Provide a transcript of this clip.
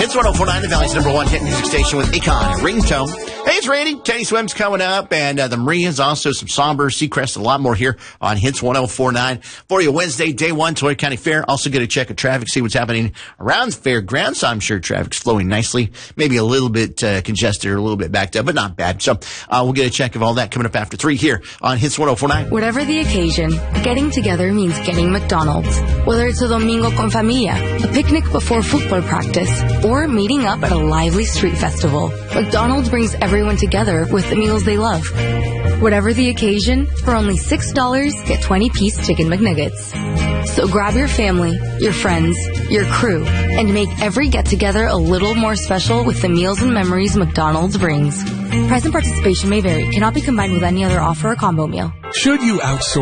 Hits 104.9, the Valley's #1 hit music station with Akon and Ringtone. Hey, it's Randy. Teddy Swim's coming up, and the Marias, also some Somber, Seacrest, and a lot more here on Hits 104.9 for you. Wednesday, day one, Tulare County Fair. Also get a check of traffic, see what's happening around the fairgrounds. I'm sure traffic's flowing nicely. Maybe a little bit congested or a little bit backed up, but not bad. So we'll get a check of all that coming up after 3 here on Hits 104.9. Whatever the occasion, getting together means getting McDonald's. Whether it's a domingo con familia, a picnic before football practice, or meeting up at a lively street festival, McDonald's brings everyone together with the meals they love. Whatever the occasion, for only $6, get 20-piece chicken McNuggets. So grab your family, your friends, your crew, and make every get-together a little more special with the meals and memories McDonald's brings. Price and participation may vary. Cannot be combined with any other offer or combo meal. Should you outsource